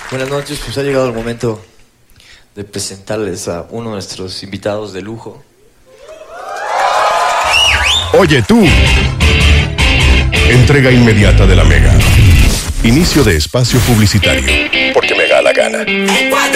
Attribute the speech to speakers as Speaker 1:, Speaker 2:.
Speaker 1: Buenas noches, pues ha llegado el momento de presentarles a uno de nuestros invitados de lujo.
Speaker 2: Oye tú. Entrega inmediata de la Mega. Inicio de espacio publicitario. Porque me da la gana.